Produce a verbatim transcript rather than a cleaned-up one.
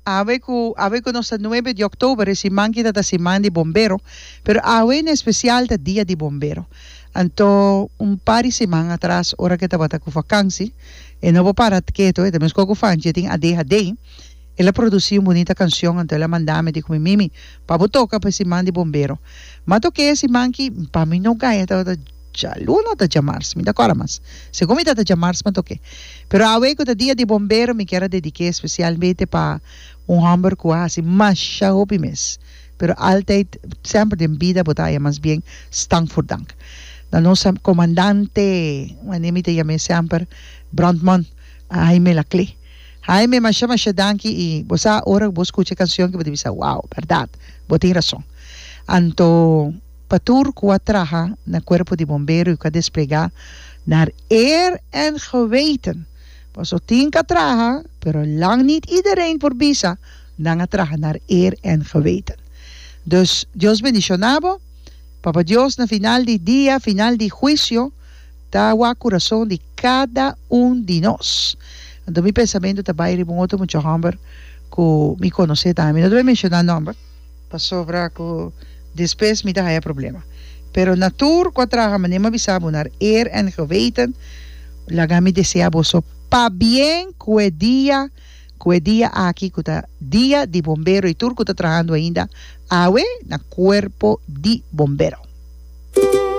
Ave ku ave ku no sa nueve de octubre si manki tata si man de bombero, pero ave en especial ta dia de bombero. Anto un par de semanas atrás, ora que estaba com vacancy, e não vou parar quieto, e também estou com fã, tem A D H D, ela produziu uma bonita canção, então ela mandava, digo, mimi, para botoca para esse man de bombeiro. Mas toquei esse man que, para mim não ganha, estava já luna tá chamar-se, me dá cora mas. Segundo me tá chamar-se, mas toquei. Pero a vez que o dia de bombeiro, me quero dedicar especialmente para um hamburger quase, mas já houve mês. Pero altijd, sempre de vida, botar mais bem, stank voor dank. Da nossa comandante, anemi te llame sempre, Brandman, Jaime Laclé. Jaime, masha masha danki e você ora vos escuta canção que você diz, wow, verdade, você tem razão. Anto patur kwa traha na cuerpo de bombeiro e ka desplegar naar eer en geweten. Pas o tinka traha, pero lang niet iedereen voor bisa, nanga traha naar eer en geweten. Dus Dios bendicionado. Papa Dios, na final de dia, final de juicio, tawa corazón de cada un de nós. Então, meu pensamento também é um outro muito hamber que me conhece também. Não vou mencionar nome, para sobrar que depois me dá problema. Pero natuur, quando traga, mas nem me avisava, naar eer en geweten, laga me deseja você, pa bien, que dia, que dia aqui, que tá dia de bombeiro, e turco está trabajando ainda, awe, na cuerpo de bombero.